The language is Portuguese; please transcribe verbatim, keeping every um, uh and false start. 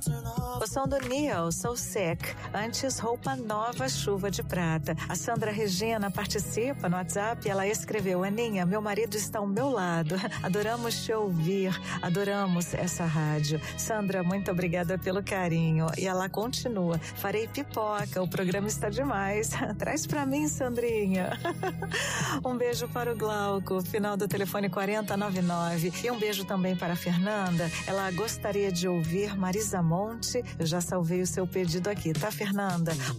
O som do Neil, So Sick. Antes, Roupa Nova, Chuva de Prata. A Sandra Regina participa no WhatsApp. Ela escreveu: Aninha, meu marido está ao meu lado. Adoramos te ouvir. Adoramos essa rádio. Sandra, muito obrigada pelo carinho. E ela continua: farei pipoca, o programa está demais. Traz pra mim, Sandrinha. Um beijo para o Glauco, final do telefone quarenta noventa e nove. E um beijo também para a Fernanda. Ela gostaria de ouvir Marisa Monte. Eu já salvei o seu pedido aqui, tá, Fernanda?